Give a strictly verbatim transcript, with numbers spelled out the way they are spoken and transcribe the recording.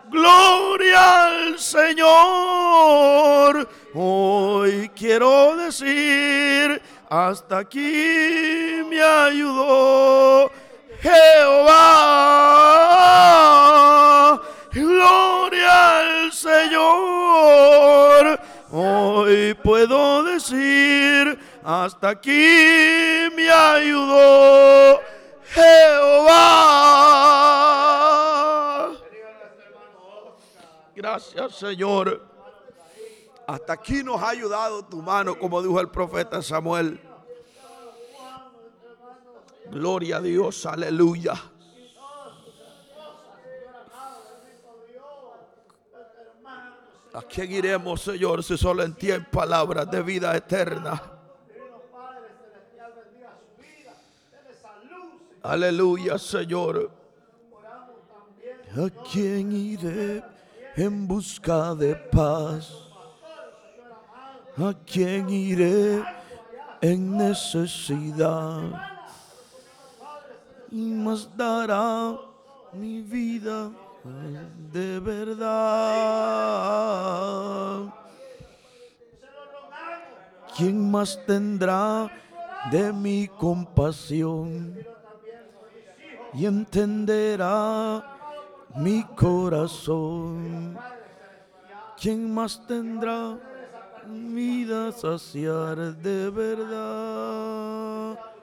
Gloria al Señor. Hoy quiero decir, hasta aquí me ayudó Jehová. Gloria al Señor. Hoy puedo decir, hasta aquí me ayudó Jehová. Gracias, Señor. Hasta aquí nos ha ayudado tu mano, como dijo el profeta Samuel. Gloria a Dios, aleluya. ¿A quién iremos, Señor, si solo en ti hay palabras de vida eterna? Aleluya, Señor. ¿A quién iré en busca de paz? ¿A quién iré en necesidad? Y más dará mi vida de verdad. ¿Quién más tendrá de mi compasión y entenderá mi corazón? ¿Quién más tendrá vida saciar de verdad?